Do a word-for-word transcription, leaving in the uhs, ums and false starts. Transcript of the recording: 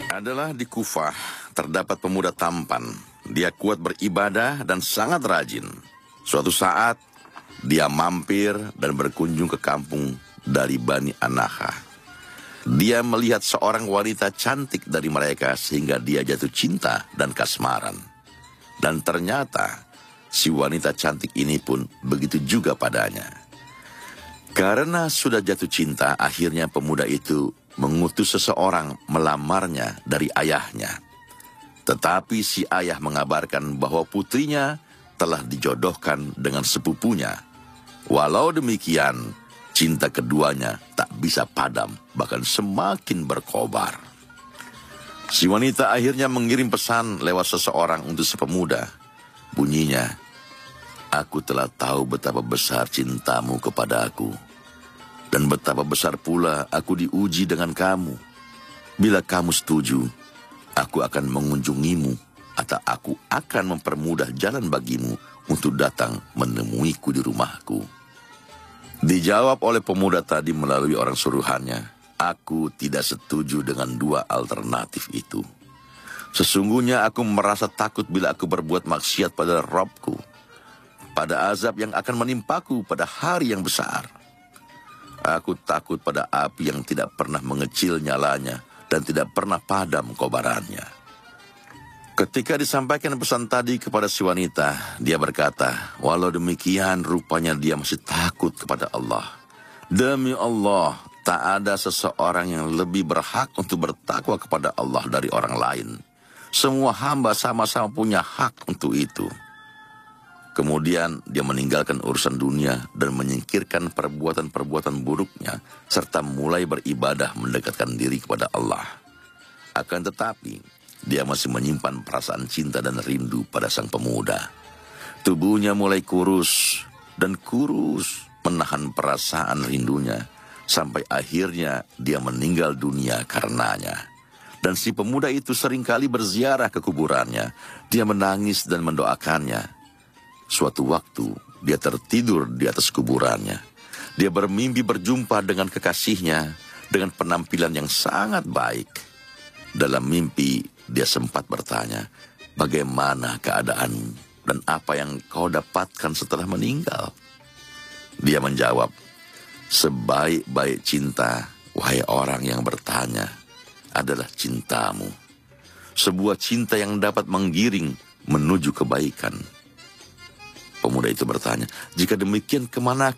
Adalah di Kufah terdapat pemuda tampan. Dia kuat beribadah dan sangat rajin. Suatu saat dia mampir dan berkunjung ke kampung dari Bani Anaha. Dia melihat seorang wanita cantik dari mereka sehingga dia jatuh cinta dan kasmaran. Dan ternyata si wanita cantik ini pun begitu juga padanya. Karena sudah jatuh cinta, akhirnya pemuda itu mengutus seseorang melamarnya dari ayahnya. Tetapi si ayah mengabarkan bahwa putrinya telah dijodohkan dengan sepupunya. Walau demikian, cinta keduanya tak bisa padam, bahkan semakin berkobar. Si wanita akhirnya mengirim pesan lewat seseorang untuk si pemuda. Bunyinya, "Aku telah tahu betapa besar cintamu kepada aku. Dan betapa besar pula aku diuji dengan kamu. Bila kamu setuju, aku akan mengunjungimu atau aku akan mempermudah jalan bagimu untuk datang menemuiku di rumahku." Dijawab oleh pemuda tadi melalui orang suruhannya, "Aku tidak setuju dengan dua alternatif itu. Sesungguhnya aku merasa takut bila aku berbuat maksiat pada Rabbku, pada azab yang akan menimpaku pada hari yang besar. Aku takut pada api yang tidak pernah mengecil nyalanya dan tidak pernah padam kobarannya." Ketika disampaikan pesan tadi kepada si wanita, dia berkata, walau demikian rupanya dia masih takut kepada Allah. Demi Allah, tak ada seseorang yang lebih berhak untuk bertakwa kepada Allah dari orang lain. Semua hamba sama-sama punya hak untuk itu. Kemudian dia meninggalkan urusan dunia dan menyingkirkan perbuatan-perbuatan buruknya, serta mulai beribadah mendekatkan diri kepada Allah. Akan tetapi, dia masih menyimpan perasaan cinta dan rindu pada sang pemuda. Tubuhnya mulai kurus dan kurus menahan perasaan rindunya, sampai akhirnya dia meninggal dunia karenanya. Dan si pemuda itu seringkali berziarah ke kuburannya. Dia menangis dan mendoakannya. Suatu waktu, dia tertidur di atas kuburannya. Dia bermimpi berjumpa dengan kekasihnya dengan penampilan yang sangat baik. Dalam mimpi, dia sempat bertanya, "Bagaimana keadaanmu dan apa yang kau dapatkan setelah meninggal?" Dia menjawab, "Sebaik-baik cinta, wahai orang yang bertanya, adalah cintamu. Sebuah cinta yang dapat menggiring menuju kebaikan." Pemuda itu bertanya, "Jika demikian, kemana